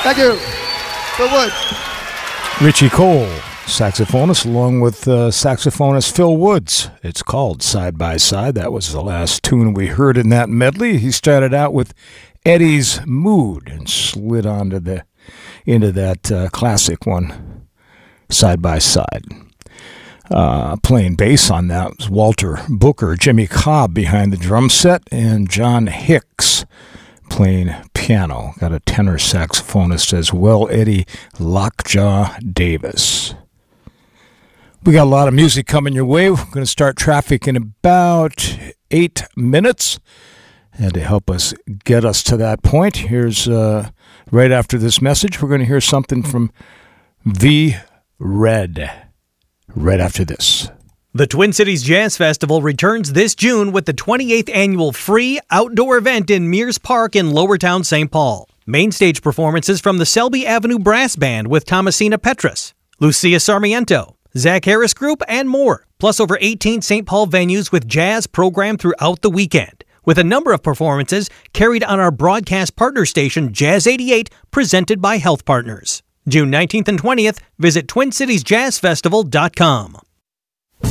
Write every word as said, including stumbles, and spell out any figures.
Thank you. Phil Wood. Richie Cole, saxophonist, along with uh, saxophonist Phil Woods. It's called Side by Side. That was the last tune we heard in that medley. He started out with Eddie's Mood and slid onto the into that uh, classic one, Side by Side. Uh, playing bass on that was Walter Booker, Jimmy Cobb behind the drum set, and John Hicks playing piano. Got a tenor saxophonist as well, Eddie Lockjaw Davis. We got a lot of music coming your way. We're going to start traffic in about eight minutes. And to help us get us to that point, here's uh, right after this message, we're going to hear something from V. Red. Right after this. The Twin Cities Jazz Festival returns this June with the twenty-eighth annual free outdoor event in Mears Park in Lowertown, Saint Paul. Main stage performances from the Selby Avenue Brass Band with Thomasina Petrus, Lucia Sarmiento, Zach Harris Group, and more. Plus over eighteen Saint Paul venues with jazz programmed throughout the weekend, with a number of performances carried on our broadcast partner station Jazz eighty-eight, presented by Health Partners. June nineteenth and twentieth, visit twin cities jazz festival dot com.